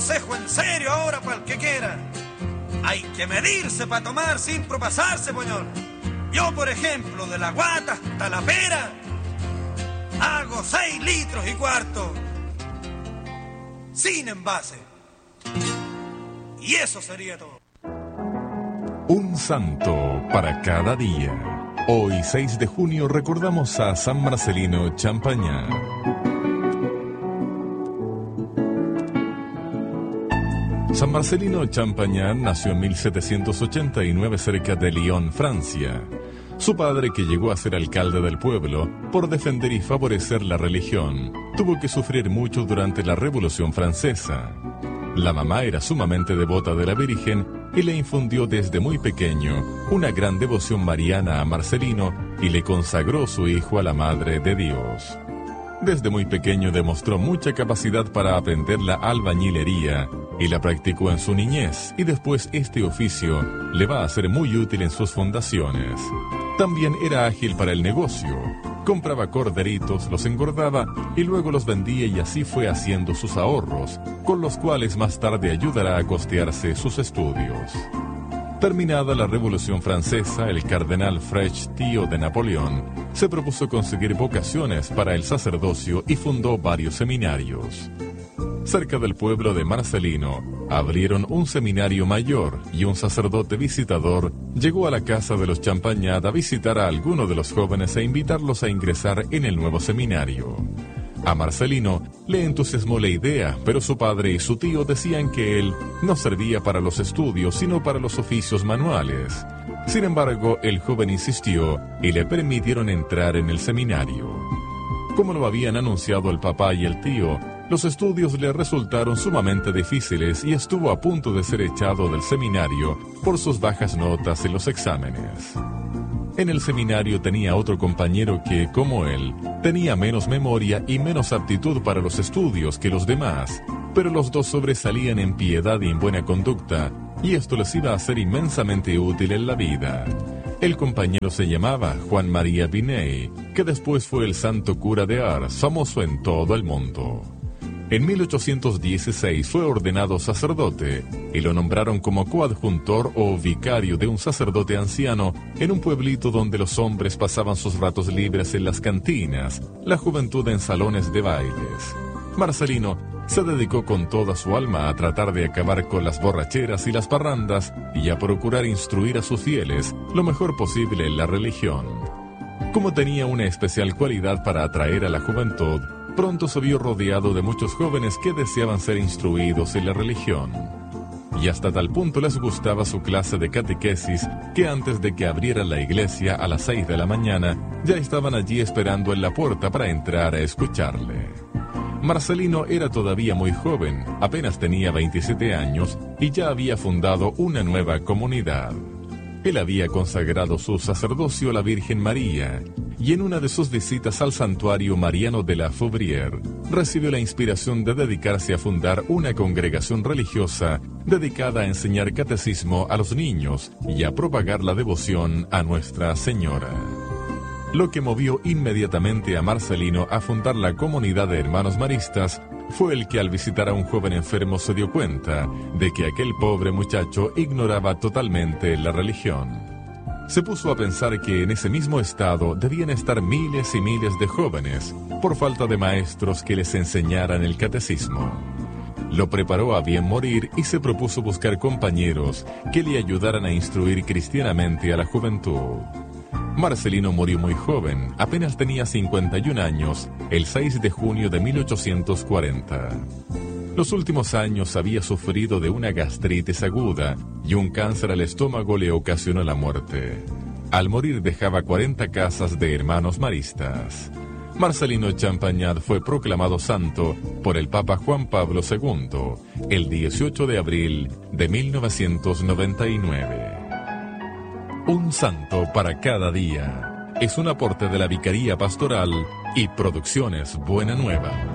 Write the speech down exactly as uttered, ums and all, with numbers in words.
consejo en serio ahora para el que quiera. Hay que medirse para tomar sin propasarse, poñón. Yo, por ejemplo, de la guata hasta la pera, hago seis litros y cuarto. Sin envase. Y eso sería todo. Un santo para cada día. Hoy, seis de junio, recordamos a San Marcelino Champagnat. San Marcelino Champagnat nació en mil setecientos ochenta y nueve cerca de Lyon, Francia. Su padre, que llegó a ser alcalde del pueblo, por defender y favorecer la religión, tuvo que sufrir mucho durante la Revolución Francesa. La mamá era sumamente devota de la Virgen y le infundió desde muy pequeño una gran devoción mariana a Marcelino y le consagró su hijo a la Madre de Dios. Desde muy pequeño demostró mucha capacidad para aprender la albañilería y la practicó en su niñez, y después este oficio le va a ser muy útil en sus fundaciones. También era ágil para el negocio. Compraba corderitos, los engordaba y luego los vendía, y así fue haciendo sus ahorros, con los cuales más tarde ayudará a costearse sus estudios. Terminada la Revolución Francesa, el cardenal Frech, tío de Napoleón, se propuso conseguir vocaciones para el sacerdocio y fundó varios seminarios. Cerca del pueblo de Marcelino, abrieron un seminario mayor y un sacerdote visitador llegó a la casa de los Champagnat a visitar a alguno de los jóvenes e invitarlos a ingresar en el nuevo seminario. A Marcelino le entusiasmó la idea, pero su padre y su tío decían que él no servía para los estudios, sino para los oficios manuales. Sin embargo, el joven insistió y le permitieron entrar en el seminario. Como lo habían anunciado el papá y el tío, los estudios le resultaron sumamente difíciles y estuvo a punto de ser echado del seminario por sus bajas notas en los exámenes. En el seminario tenía otro compañero que, como él, tenía menos memoria y menos aptitud para los estudios que los demás, pero los dos sobresalían en piedad y en buena conducta, y esto les iba a ser inmensamente útil en la vida. El compañero se llamaba Juan María Binet, que después fue el santo cura de Ars, famoso en todo el mundo. En mil ochocientos dieciséis fue ordenado sacerdote y lo nombraron como coadjuntor o vicario de un sacerdote anciano en un pueblito donde los hombres pasaban sus ratos libres en las cantinas, la juventud en salones de bailes. Marcelino se dedicó con toda su alma a tratar de acabar con las borracheras y las parrandas y a procurar instruir a sus fieles lo mejor posible en la religión. Como tenía una especial cualidad para atraer a la juventud, pronto se vio rodeado de muchos jóvenes que deseaban ser instruidos en la religión. Y hasta tal punto les gustaba su clase de catequesis que antes de que abriera la iglesia a las seis de la mañana, ya estaban allí esperando en la puerta para entrar a escucharle. Marcelino era todavía muy joven, apenas tenía veintisiete años y ya había fundado una nueva comunidad. Él había consagrado su sacerdocio a la Virgen María, y en una de sus visitas al santuario mariano de la Faubrière, recibió la inspiración de dedicarse a fundar una congregación religiosa dedicada a enseñar catecismo a los niños y a propagar la devoción a Nuestra Señora. Lo que movió inmediatamente a Marcelino a fundar la comunidad de hermanos maristas fue el que al visitar a un joven enfermo se dio cuenta de que aquel pobre muchacho ignoraba totalmente la religión. Se puso a pensar que en ese mismo estado debían estar miles y miles de jóvenes por falta de maestros que les enseñaran el catecismo. Lo preparó a bien morir y se propuso buscar compañeros que le ayudaran a instruir cristianamente a la juventud. Marcelino murió muy joven, apenas tenía cincuenta y un años, el seis de junio de mil ochocientos cuarenta. Los últimos años había sufrido de una gastritis aguda y un cáncer al estómago le ocasionó la muerte. Al morir dejaba cuarenta casas de hermanos maristas. Marcelino Champagnat fue proclamado santo por el Papa Juan Pablo segundo el dieciocho de abril de mil novecientos noventa y nueve. Un santo para cada día es un aporte de la Vicaría Pastoral y Producciones Buena Nueva.